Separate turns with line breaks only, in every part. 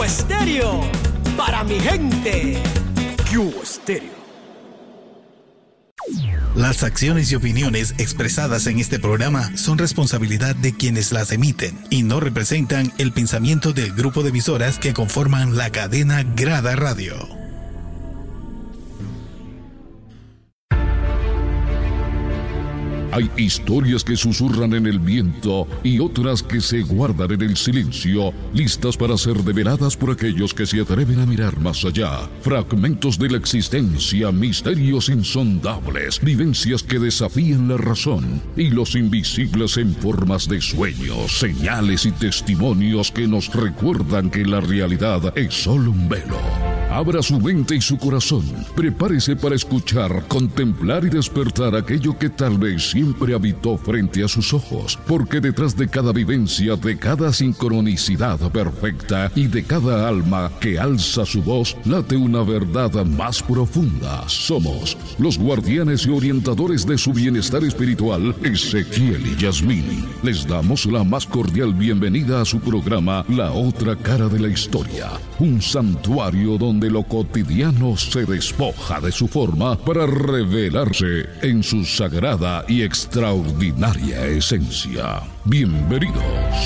Estéreo, para mi gente. Cuba Estéreo.
Las acciones y opiniones expresadas en este programa son responsabilidad de quienes las emiten y no representan el pensamiento del grupo de emisoras que conforman la cadena Grada Radio.
Hay historias que susurran en el viento y otras que se guardan en el silencio, listas para ser develadas por aquellos que se atreven a mirar más allá. Fragmentos de la existencia, misterios insondables, vivencias que desafían la razón y los invisibles en formas de sueños, señales y testimonios que nos recuerdan que la realidad es solo un velo. Abra su mente y su corazón. Prepárese para escuchar, contemplar y despertar aquello que tal vez siempre habitó frente a sus ojos. Porque detrás de cada vivencia, de cada sincronicidad perfecta y de cada alma que alza su voz, late una verdad más profunda. Somos los guardianes y orientadores de su bienestar espiritual, Ezequiel y Yasmín. Les damos la más cordial bienvenida a su programa La Otra Cara de la Historia. Un santuario donde lo cotidiano se despoja de su forma para revelarse en su sagrada y extraordinaria esencia. Bienvenidos.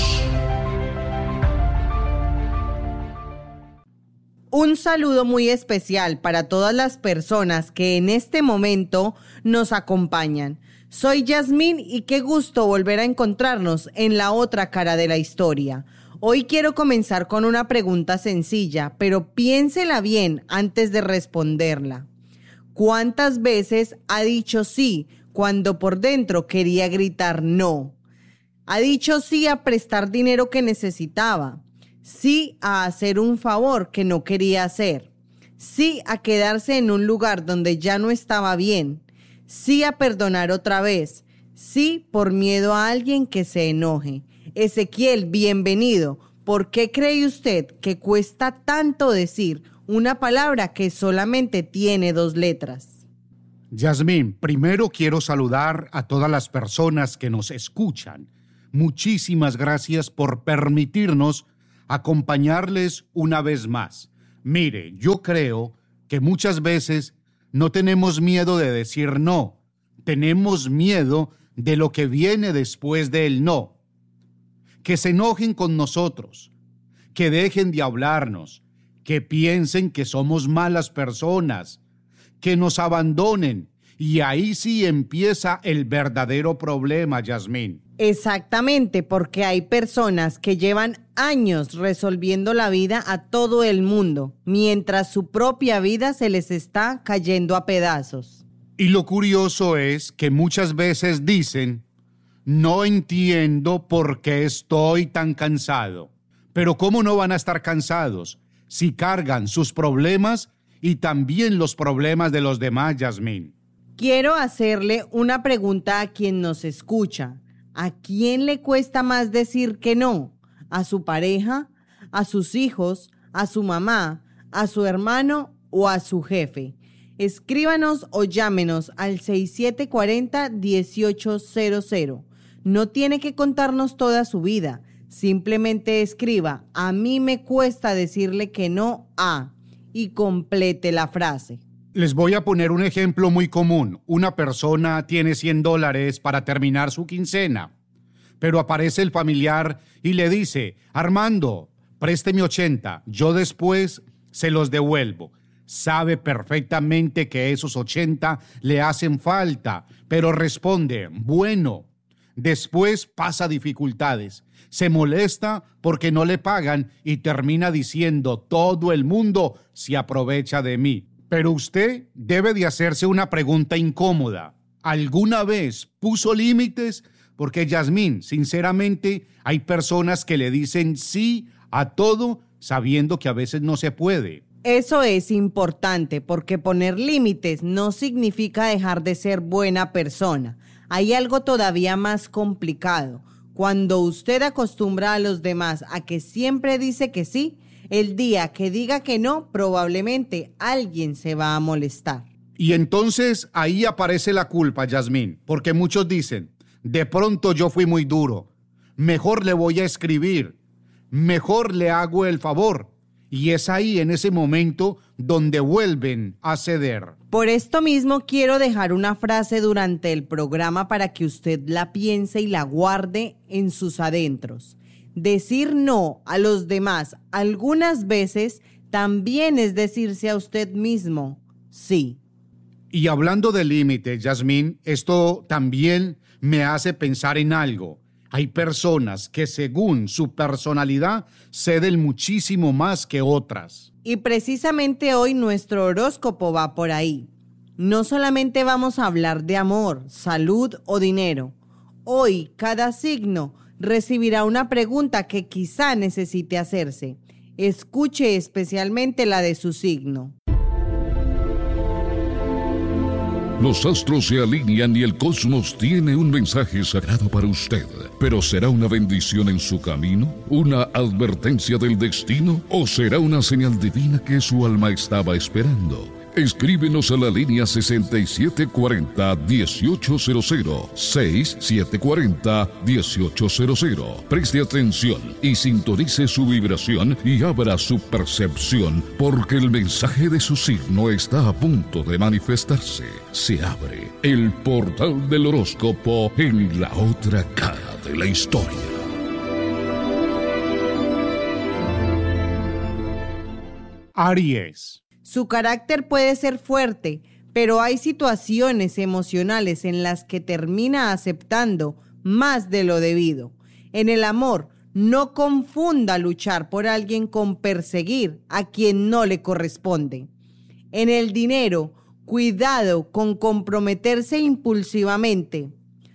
Un saludo muy especial para todas las personas que en este momento nos acompañan. Soy Yasmín y qué gusto volver a encontrarnos en La Otra Cara de la Historia. Hoy quiero comenzar con una pregunta sencilla, pero piénsela bien antes de responderla. ¿Cuántas veces ha dicho sí cuando por dentro quería gritar no? Ha dicho sí a prestar dinero que necesitaba, sí a hacer un favor que no quería hacer, sí a quedarse en un lugar donde ya no estaba bien, sí a perdonar otra vez, sí por miedo a alguien que se enoje. Ezequiel, bienvenido. ¿Por qué cree usted que cuesta tanto decir una palabra que solamente tiene 2 letras?
Yasmín, primero quiero saludar a todas las personas que nos escuchan. Muchísimas gracias por permitirnos acompañarles una vez más. Mire, yo creo que muchas veces no tenemos miedo de decir no. Tenemos miedo de lo que viene después del no. Que se enojen con nosotros, que dejen de hablarnos, que piensen que somos malas personas, que nos abandonen. Y ahí sí empieza el verdadero problema, Yasmín.
Exactamente, porque hay personas que llevan años resolviendo la vida a todo el mundo, mientras su propia vida se les está cayendo a pedazos.
Y lo curioso es que muchas veces dicen: no entiendo por qué estoy tan cansado. Pero ¿cómo no van a estar cansados si cargan sus problemas y también los problemas de los demás, Yasmín?
Quiero hacerle una pregunta a quien nos escucha. ¿A quién le cuesta más decir que no? ¿A su pareja? ¿A sus hijos? ¿A su mamá? ¿A su hermano o a su jefe? Escríbanos o llámenos al 6740-1800. No tiene que contarnos toda su vida. Simplemente escriba: a mí me cuesta decirle que no a, y complete la frase.
Les voy a poner un ejemplo muy común. Una persona tiene $100 para terminar su quincena, pero aparece el familiar y le dice: Armando, présteme 80, yo después se los devuelvo. Sabe perfectamente que esos 80 le hacen falta, pero responde: bueno. Después pasa dificultades, se molesta porque no le pagan y termina diciendo: todo el mundo se aprovecha de mí. Pero usted debe de hacerse una pregunta incómoda. ¿Alguna vez puso límites? Porque, Yasmín, sinceramente, hay personas que le dicen sí a todo sabiendo que a veces no se puede.
Eso es importante, porque poner límites no significa dejar de ser buena persona. Hay algo todavía más complicado. Cuando usted acostumbra a los demás a que siempre dice que sí, el día que diga que no, probablemente alguien se va a molestar.
Y entonces ahí aparece la culpa, Yasmín, porque muchos dicen: de pronto yo fui muy duro, mejor le voy a escribir, mejor le hago el favor. Y es ahí, en ese momento, donde vuelven a ceder.
Por esto mismo quiero dejar una frase durante el programa para que usted la piense y la guarde en sus adentros. Decir no a los demás algunas veces también es decirse a usted mismo sí.
Y hablando de límites, Yasmín, esto también me hace pensar en algo. Hay personas que según su personalidad ceden muchísimo más que otras.
Y precisamente hoy nuestro horóscopo va por ahí. No solamente vamos a hablar de amor, salud o dinero. Hoy cada signo recibirá una pregunta que quizá necesite hacerse. Escuche especialmente la de su signo.
Los astros se alinean y el cosmos tiene un mensaje sagrado para usted. ¿Pero será una bendición en su camino? ¿Una advertencia del destino? ¿O será una señal divina que su alma estaba esperando? Escríbenos a la línea 6740-1800, 6740-1800. Preste atención y sintonice su vibración y abra su percepción, porque el mensaje de su signo está a punto de manifestarse. Se abre el portal del horóscopo en la otra cara de la historia.
Aries.
Su carácter puede ser fuerte, pero hay situaciones emocionales en las que termina aceptando más de lo debido. En el amor, no confunda luchar por alguien con perseguir a quien no le corresponde. En el dinero, cuidado con comprometerse impulsivamente.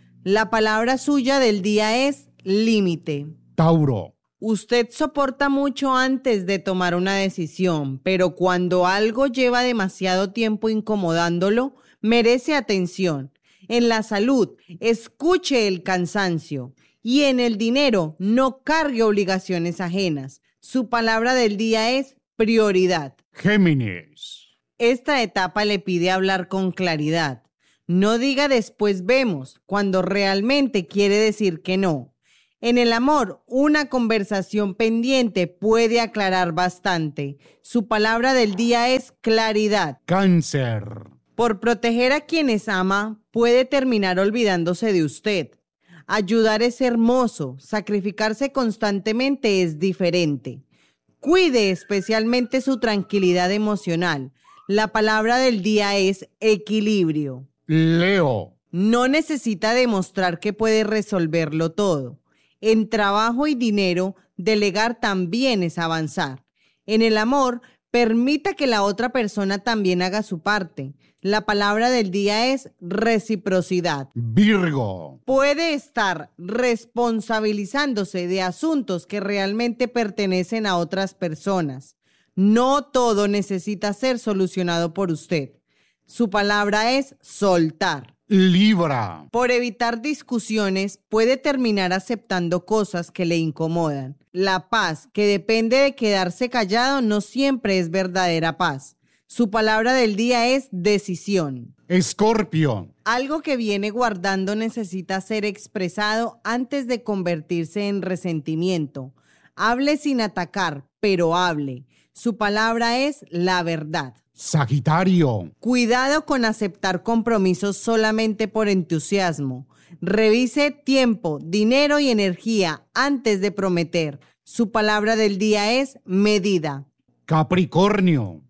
La palabra suya del día es límite.
Tauro.
Usted soporta mucho antes de tomar una decisión, pero cuando algo lleva demasiado tiempo incomodándolo, merece atención. En la salud, escuche el cansancio. Y en el dinero, no cargue obligaciones ajenas. Su palabra del día es prioridad.
Géminis.
Esta etapa le pide hablar con claridad. No diga después vemos, cuando realmente quiere decir que no. En el amor, una conversación pendiente puede aclarar bastante. Su palabra del día es claridad.
Cáncer.
Por proteger a quienes ama, puede terminar olvidándose de usted. Ayudar es hermoso, sacrificarse constantemente es diferente. Cuide especialmente su tranquilidad emocional. La palabra del día es equilibrio.
Leo.
No necesita demostrar que puede resolverlo todo. En trabajo y dinero, delegar también es avanzar. En el amor, permita que la otra persona también haga su parte. La palabra del día es reciprocidad.
Virgo.
Puede estar responsabilizándose de asuntos que realmente pertenecen a otras personas. No todo necesita ser solucionado por usted. Su palabra es soltar.
Libra.
Por evitar discusiones, puede terminar aceptando cosas que le incomodan. La paz, que depende de quedarse callado, no siempre es verdadera paz. Su palabra del día es decisión.
Escorpio.
Algo que viene guardando necesita ser expresado antes de convertirse en resentimiento. Hable sin atacar, pero hable. Su palabra es la verdad.
Sagitario.
Cuidado con aceptar compromisos solamente por entusiasmo. Revise tiempo, dinero y energía antes de prometer. Su palabra del día es medida.
Capricornio.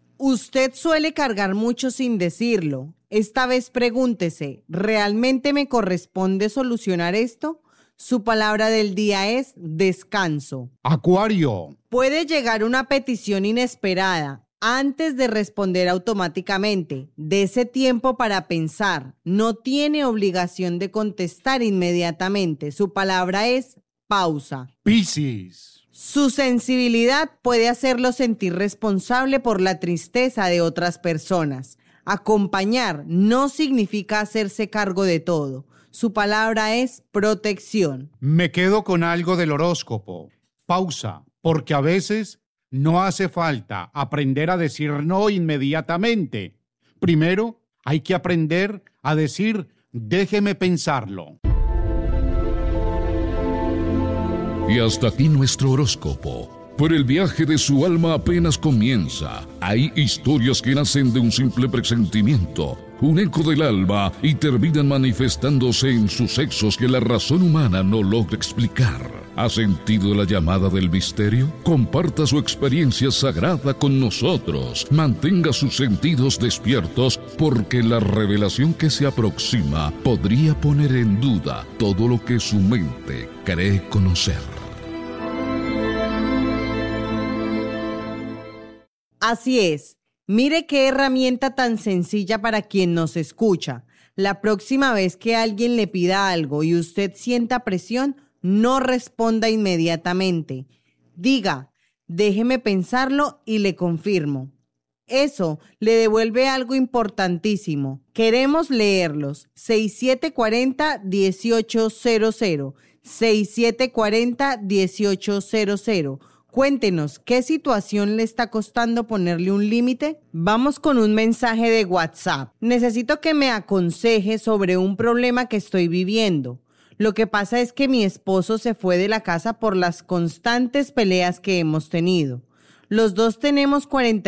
Usted suele cargar mucho sin decirlo. Esta vez pregúntese, ¿realmente me corresponde solucionar esto? Su palabra del día es descanso.
Acuario.
Puede llegar una petición inesperada. Antes de responder automáticamente, dese tiempo para pensar. No tiene obligación de contestar inmediatamente. Su palabra es pausa.
Piscis.
Su sensibilidad puede hacerlo sentir responsable por la tristeza de otras personas. Acompañar no significa hacerse cargo de todo. Su palabra es protección.
Me quedo con algo del horóscopo. Pausa, porque a veces no hace falta aprender a decir no inmediatamente. Primero, hay que aprender a decir, déjeme pensarlo.
Y hasta aquí nuestro horóscopo. Pero el viaje de su alma apenas comienza. Hay historias que nacen de un simple presentimiento, un eco del alma, y terminan manifestándose en sucesos que la razón humana no logra explicar. ¿Ha sentido la llamada del misterio? Comparta su experiencia sagrada con nosotros. Mantenga sus sentidos despiertos, porque la revelación que se aproxima podría poner en duda todo lo que su mente cree conocer.
Así es. Mire qué herramienta tan sencilla para quien nos escucha. La próxima vez que alguien le pida algo y usted sienta presión, no responda inmediatamente. Diga, déjeme pensarlo y le confirmo. Eso le devuelve algo importantísimo. Queremos leerlos. 6740-1800. 6740-1800. Cuéntenos, ¿qué situación le está costando ponerle un límite? Vamos con un mensaje de WhatsApp. Necesito que me aconseje sobre un problema que estoy viviendo. Lo que pasa es que mi esposo se fue de la casa por las constantes peleas que hemos tenido. Los dos tenemos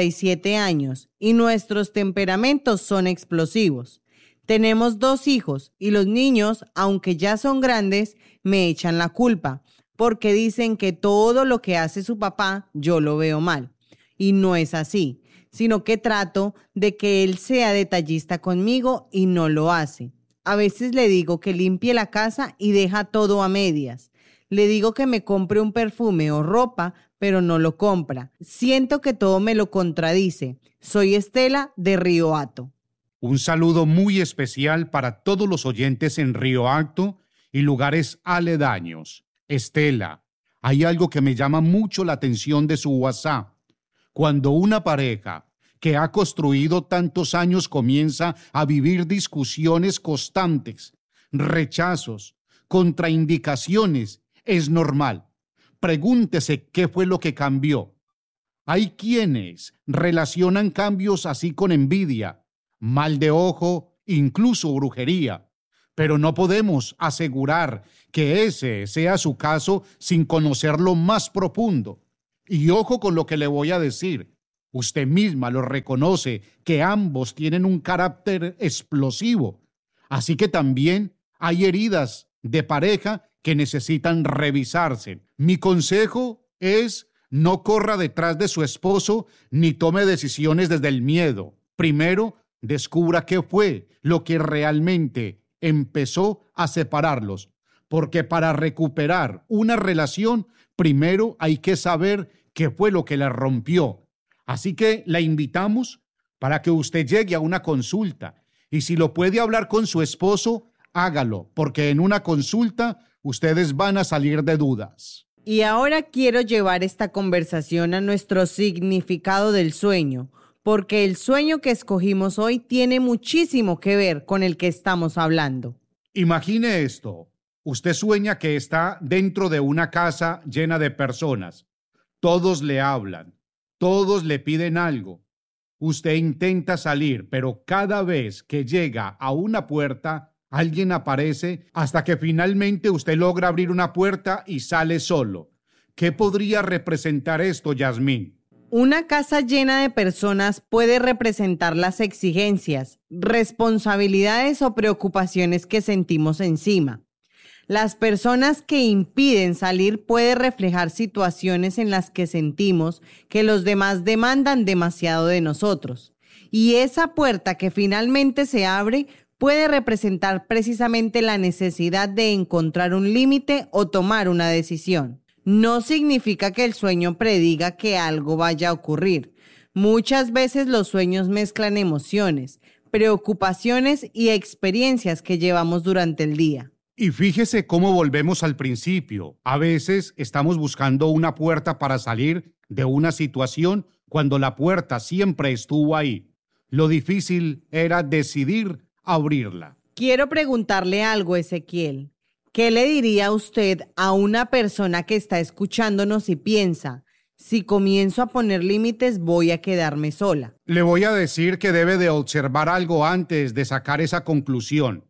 47 años y nuestros temperamentos son explosivos. Tenemos 2 hijos y los niños, aunque ya son grandes, me echan la culpa, porque dicen que todo lo que hace su papá yo lo veo mal. Y no es así, sino que trato de que él sea detallista conmigo y no lo hace. A veces le digo que limpie la casa y deja todo a medias. Le digo que me compre un perfume o ropa, pero no lo compra. Siento que todo me lo contradice. Soy Estela de Río Hato.
Un saludo muy especial para todos los oyentes en Río Hato y lugares aledaños. Estela, hay algo que me llama mucho la atención de su WhatsApp. Cuando una pareja que ha construido tantos años comienza a vivir discusiones constantes, rechazos, contraindicaciones, es normal. Pregúntese qué fue lo que cambió. Hay quienes relacionan cambios así con envidia, mal de ojo, incluso brujería. Pero no podemos asegurar que ese sea su caso sin conocerlo más profundo. Y ojo con lo que le voy a decir. Usted misma lo reconoce que ambos tienen un carácter explosivo. Así que también hay heridas de pareja que necesitan revisarse. Mi consejo es: no corra detrás de su esposo ni tome decisiones desde el miedo. Primero, descubra qué fue lo que realmente empezó a separarlos, porque para recuperar una relación, primero hay que saber qué fue lo que la rompió. Así que la invitamos para que usted llegue a una consulta, y si lo puede hablar con su esposo, hágalo, porque en una consulta ustedes van a salir de dudas.
Y ahora quiero llevar esta conversación a nuestro significado del sueño, porque el sueño que escogimos hoy tiene muchísimo que ver con el que estamos hablando.
Imagine esto. Usted sueña que está dentro de una casa llena de personas. Todos le hablan, todos le piden algo. Usted intenta salir, pero cada vez que llega a una puerta, alguien aparece hasta que finalmente usted logra abrir una puerta y sale solo. ¿Qué podría representar esto, Yasmín?
Una casa llena de personas puede representar las exigencias, responsabilidades o preocupaciones que sentimos encima. Las personas que impiden salir puede reflejar situaciones en las que sentimos que los demás demandan demasiado de nosotros. Y esa puerta que finalmente se abre puede representar precisamente la necesidad de encontrar un límite o tomar una decisión. No significa que el sueño prediga que algo vaya a ocurrir. Muchas veces los sueños mezclan emociones, preocupaciones y experiencias que llevamos durante el día.
Y fíjese cómo volvemos al principio. A veces estamos buscando una puerta para salir de una situación cuando la puerta siempre estuvo ahí. Lo difícil era decidir abrirla.
Quiero preguntarle algo, Ezequiel. ¿Qué le diría usted a una persona que está escuchándonos y piensa, si comienzo a poner límites voy a quedarme sola?
Le voy a decir que debe de observar algo antes de sacar esa conclusión.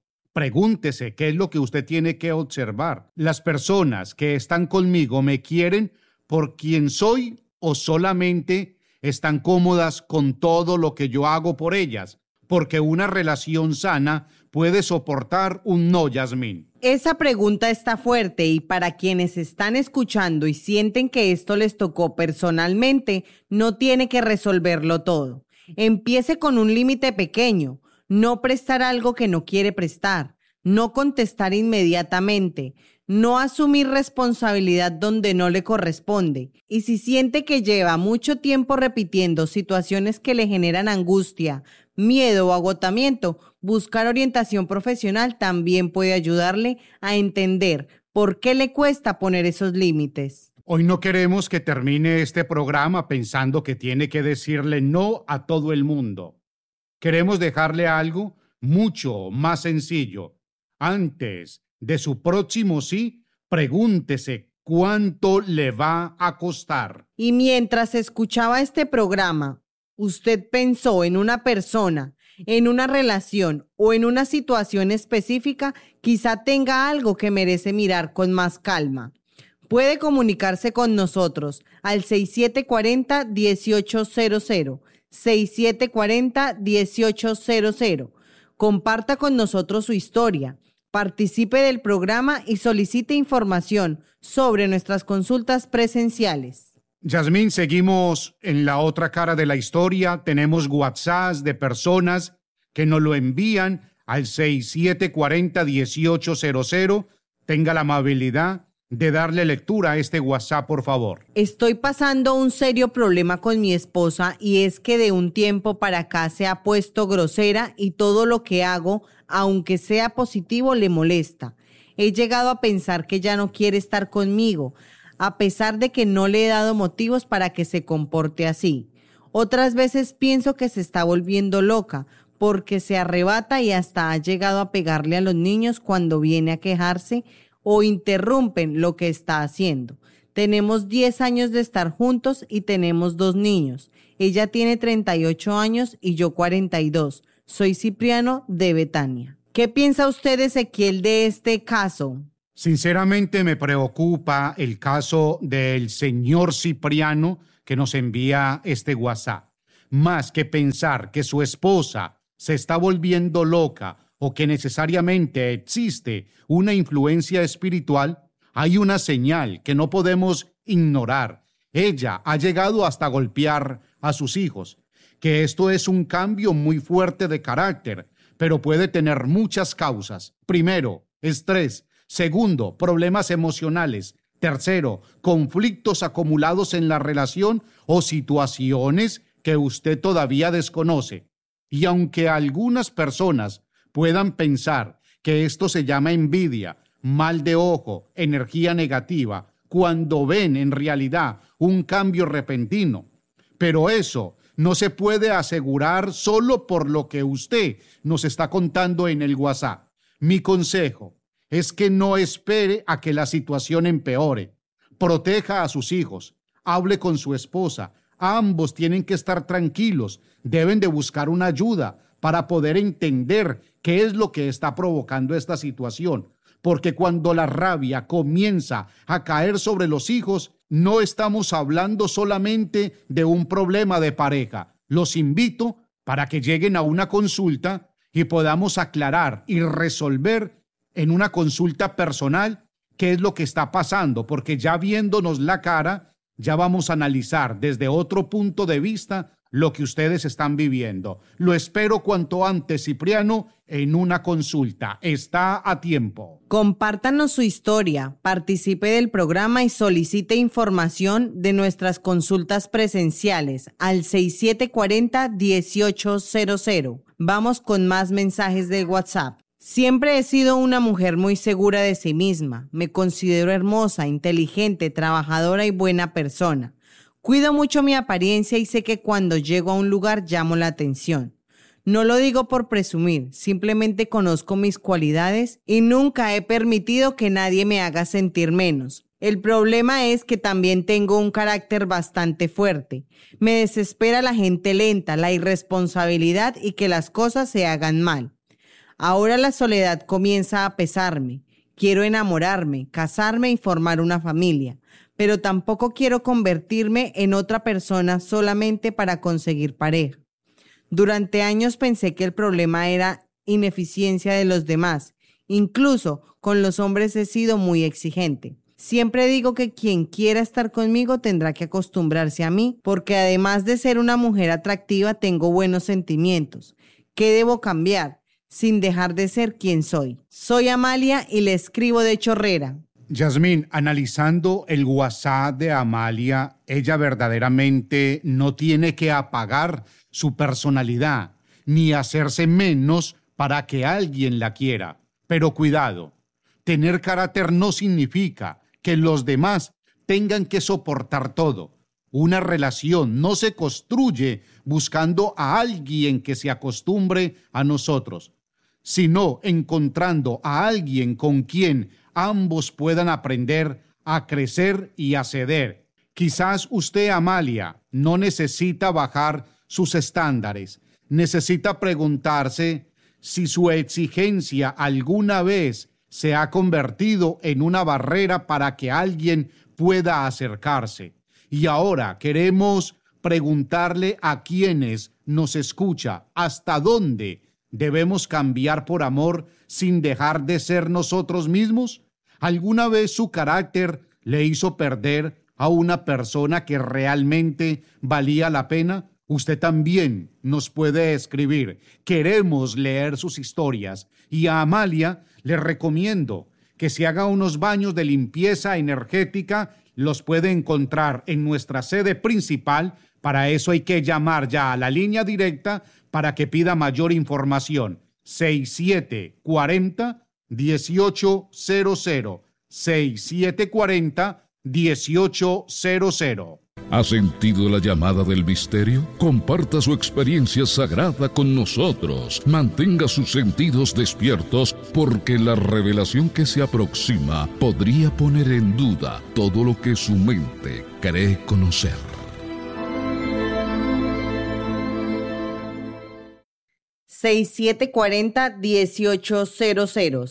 Pregúntese qué es lo que usted tiene que observar. Las personas que están conmigo me quieren por quién soy o solamente están cómodas con todo lo que yo hago por ellas? Porque una relación sana puede soportar un no, Yasmín.
Esa pregunta está fuerte y para quienes están escuchando y sienten que esto les tocó personalmente, no tiene que resolverlo todo. Empiece con un límite pequeño, no prestar algo que no quiere prestar, no contestar inmediatamente, no asumir responsabilidad donde no le corresponde. Y si siente que lleva mucho tiempo repitiendo situaciones que le generan angustia, miedo o agotamiento, buscar orientación profesional también puede ayudarle a entender por qué le cuesta poner esos límites.
Hoy no queremos que termine este programa pensando que tiene que decirle no a todo el mundo. Queremos dejarle algo mucho más sencillo. Antes de su próximo sí, pregúntese cuánto le va a costar.
Y mientras escuchaba este programa, ¿usted pensó en una persona, en una relación o en una situación específica? Quizá tenga algo que merece mirar con más calma. Puede comunicarse con nosotros al 6740-1800, 6740-1800. Comparta con nosotros su historia. Participe del programa y solicite información sobre nuestras consultas presenciales.
Yasmín, seguimos en la otra cara de la historia. Tenemos WhatsApp de personas que nos lo envían al 6740-1800. Tenga la amabilidad de darle lectura a este WhatsApp, por favor.
Estoy pasando un serio problema con mi esposa y es que de un tiempo para acá se ha puesto grosera y todo lo que hago, aunque sea positivo, le molesta. He llegado a pensar que ya no quiere estar conmigo, a pesar de que no le he dado motivos para que se comporte así. Otras veces pienso que se está volviendo loca porque se arrebata y hasta ha llegado a pegarle a los niños cuando viene a quejarse o interrumpen lo que está haciendo. Tenemos 10 años de estar juntos y tenemos 2 niños. Ella tiene 38 años y yo 42. Soy Cipriano de Betania. ¿Qué piensa usted, Ezequiel, de este caso?
Sinceramente me preocupa el caso del señor Cipriano que nos envía este WhatsApp. Más que pensar que su esposa se está volviendo loca o que necesariamente existe una influencia espiritual, hay una señal que no podemos ignorar. Ella ha llegado hasta golpear a sus hijos, que esto es un cambio muy fuerte de carácter, pero puede tener muchas causas. Primero, estrés. Segundo, problemas emocionales. Tercero, conflictos acumulados en la relación o situaciones que usted todavía desconoce. Y aunque algunas personas puedan pensar que esto se llama envidia, mal de ojo, energía negativa, cuando ven en realidad un cambio repentino. Pero eso no se puede asegurar solo por lo que usted nos está contando en el WhatsApp. Mi consejo es que no espere a que la situación empeore. Proteja a sus hijos, hable con su esposa. Ambos tienen que estar tranquilos, deben de buscar una ayuda para poder entender qué es lo que está provocando esta situación. Porque cuando la rabia comienza a caer sobre los hijos, no estamos hablando solamente de un problema de pareja. Los invito para que lleguen a una consulta y podamos aclarar y resolver en una consulta personal qué es lo que está pasando, porque ya viéndonos la cara, ya vamos a analizar desde otro punto de vista lo que ustedes están viviendo. Lo espero cuanto antes, Cipriano, en una consulta. Está a tiempo.
Compártanos su historia, participe del programa y solicite información de nuestras consultas presenciales al 6740-1800. Vamos con más mensajes de WhatsApp. Siempre he sido una mujer muy segura de sí misma. Me considero hermosa, inteligente, trabajadora y buena persona. Cuido mucho mi apariencia y sé que cuando llego a un lugar llamo la atención. No lo digo por presumir, simplemente conozco mis cualidades y nunca he permitido que nadie me haga sentir menos. El problema es que también tengo un carácter bastante fuerte. Me desespera la gente lenta, la irresponsabilidad y que las cosas se hagan mal. Ahora la soledad comienza a pesarme. Quiero enamorarme, casarme y formar una familia. pero tampoco quiero convertirme en otra persona solamente para conseguir pareja. Durante años pensé que el problema era ineficiencia de los demás. Incluso con los hombres he sido muy exigente. Siempre digo que quien quiera estar conmigo tendrá que acostumbrarse a mí, porque además de ser una mujer atractiva, tengo buenos sentimientos. ¿Qué debo cambiar sin dejar de ser quien soy? Soy Amalia y le escribo de Chorrera.
Yasmín, analizando el WhatsApp de Amalia, ella verdaderamente no tiene que apagar su personalidad ni hacerse menos para que alguien la quiera. Pero cuidado, tener carácter no significa que los demás tengan que soportar todo. Una relación no se construye buscando a alguien que se acostumbre a nosotros, sino encontrando a alguien con quien ambos puedan aprender a crecer y a ceder. Quizás usted, Amalia, no necesita bajar sus estándares. Necesita preguntarse si su exigencia alguna vez se ha convertido en una barrera para que alguien pueda acercarse. Y ahora queremos preguntarle a quienes nos escucha hasta dónde debemos cambiar por amor sin dejar de ser nosotros mismos. ¿Alguna vez su carácter le hizo perder a una persona que realmente valía la pena? Usted también nos puede escribir. Queremos leer sus historias. Y a Amalia le recomiendo que se haga unos baños de limpieza energética. Los puede encontrar en nuestra sede principal. Para eso hay que llamar ya a la línea directa para que pida mayor información. 6740-1800. 6740-1800.
¿Ha sentido la llamada del misterio? Comparta su experiencia sagrada con nosotros. Mantenga sus sentidos despiertos, porque la revelación que se aproxima podría poner en duda todo lo que su mente cree conocer.
(6740-1800)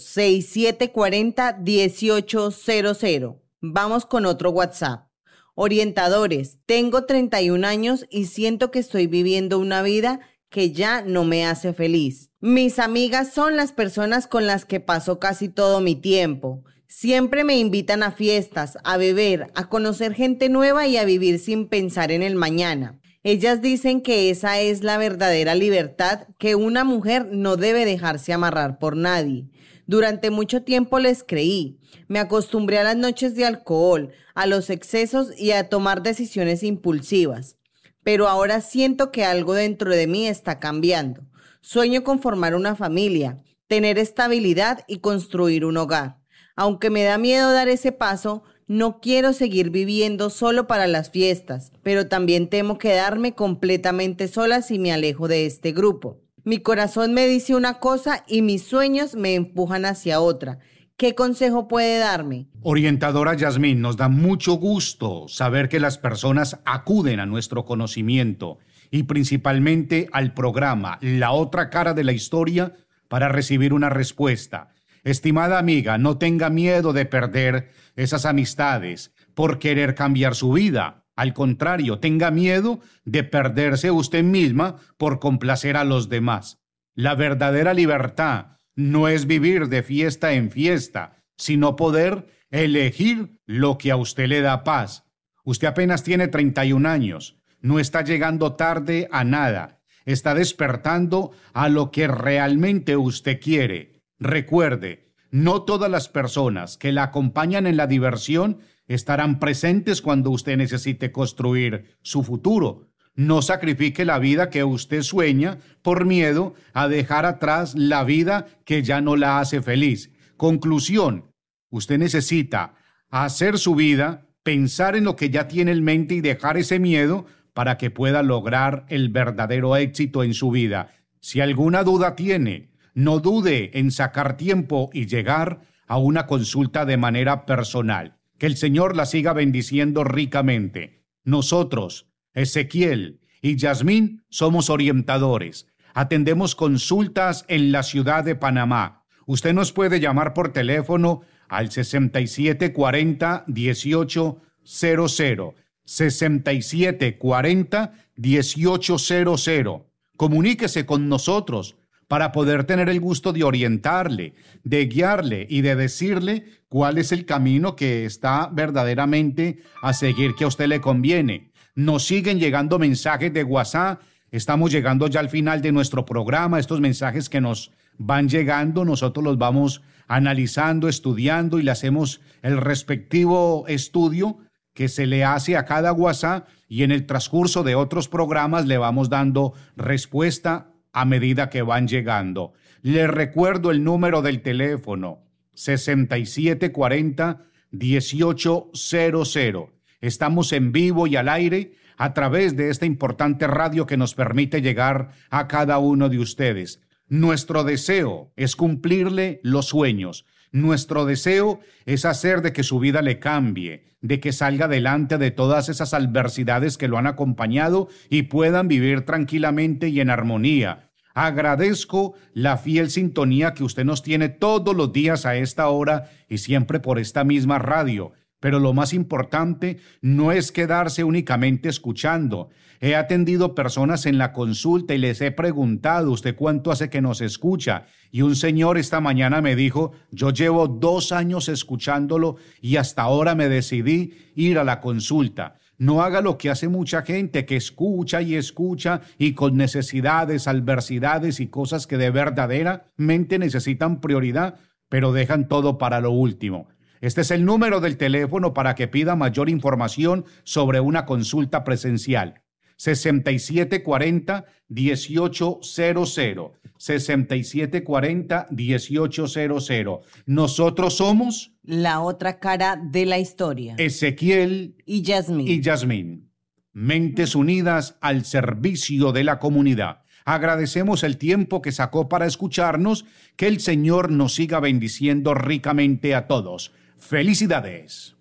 (6740-1800). Vamos con otro WhatsApp. Orientadores, tengo 31 años y siento que estoy viviendo una vida que ya no me hace feliz. Mis amigas son las personas con las que paso casi todo mi tiempo. Siempre me invitan a fiestas, a beber, a conocer gente nueva y a vivir sin pensar en el mañana. Ellas dicen que esa es la verdadera libertad, que una mujer no debe dejarse amarrar por nadie. Durante mucho tiempo les creí. Me acostumbré a las noches de alcohol, a los excesos y a tomar decisiones impulsivas. Pero ahora siento que algo dentro de mí está cambiando. Sueño con formar una familia, tener estabilidad y construir un hogar. Aunque me da miedo dar ese paso, no quiero seguir viviendo solo para las fiestas, pero también temo quedarme completamente sola si me alejo de este grupo. Mi corazón me dice una cosa y mis sueños me empujan hacia otra. ¿Qué consejo puede darme?
Orientadora Yasmín, nos da mucho gusto saber que las personas acuden a nuestro conocimiento y principalmente al programa La Otra Cara de la Historia para recibir una respuesta. Estimada amiga, no tenga miedo de perder esas amistades por querer cambiar su vida. Al contrario, tenga miedo de perderse usted misma por complacer a los demás. La verdadera libertad no es vivir de fiesta en fiesta, sino poder elegir lo que a usted le da paz. Usted apenas tiene 31 años, no está llegando tarde a nada, está despertando a lo que realmente usted quiere. Recuerde, no todas las personas que la acompañan en la diversión estarán presentes cuando usted necesite construir su futuro. No sacrifique la vida que usted sueña por miedo a dejar atrás la vida que ya no la hace feliz. Conclusión, usted necesita hacer su vida, pensar en lo que ya tiene en mente y dejar ese miedo para que pueda lograr el verdadero éxito en su vida. Si alguna duda tiene, no dude en sacar tiempo y llegar a una consulta de manera personal. Que el Señor la siga bendiciendo ricamente. Nosotros, Ezequiel y Yasmín, somos orientadores. Atendemos consultas en la ciudad de Panamá. Usted nos puede llamar por teléfono al 6740-1800, 6740-1800. Comuníquese con nosotros para poder tener el gusto de orientarle, de guiarle y de decirle cuál es el camino que está verdaderamente a seguir que a usted le conviene. Nos siguen llegando mensajes de WhatsApp. Estamos llegando ya al final de nuestro programa. Estos mensajes que nos van llegando, nosotros los vamos analizando, estudiando y le hacemos el respectivo estudio que se le hace a cada WhatsApp, y en el transcurso de otros programas le vamos dando respuesta a medida que van llegando. Les recuerdo el número del teléfono: 6740-1800. Estamos en vivo y al aire a través de esta importante radio que nos permite llegar a cada uno de ustedes. Nuestro deseo es cumplirle los sueños. Nuestro deseo es hacer de que su vida le cambie, de que salga adelante de todas esas adversidades que lo han acompañado y puedan vivir tranquilamente y en armonía. Agradezco la fiel sintonía que usted nos tiene todos los días a esta hora y siempre por esta misma radio. Pero lo más importante no es quedarse únicamente escuchando. He atendido personas en la consulta y les he preguntado: ¿usted cuánto hace que nos escucha? Y un señor esta mañana me dijo: yo llevo 2 años escuchándolo y hasta ahora me decidí ir a la consulta. No haga lo que hace mucha gente, que escucha y con necesidades, adversidades y cosas que de verdaderamente necesitan prioridad, pero dejan todo para lo último. Este es el número del teléfono para que pida mayor información sobre una consulta presencial: 6740-1800. 6740-1800. Nosotros somos
la otra cara de la historia.
Ezequiel
y Yasmín.
Mentes unidas al servicio de la comunidad. Agradecemos el tiempo que sacó para escucharnos. Que el Señor nos siga bendiciendo ricamente a todos. ¡Felicidades!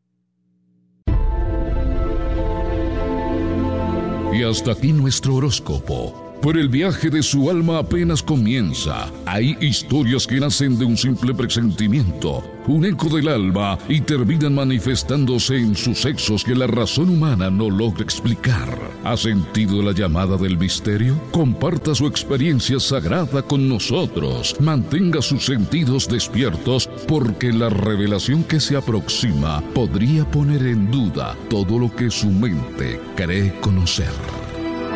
Y hasta aquí nuestro horóscopo. Pero el viaje de su alma apenas comienza. Hay historias que nacen de un simple presentimiento, un eco del alma, y terminan manifestándose en sucesos que la razón humana no logra explicar. ¿Ha sentido la llamada del misterio? Comparta su experiencia sagrada con nosotros. Mantenga sus sentidos despiertos, porque la revelación que se aproxima podría poner en duda todo lo que su mente cree conocer.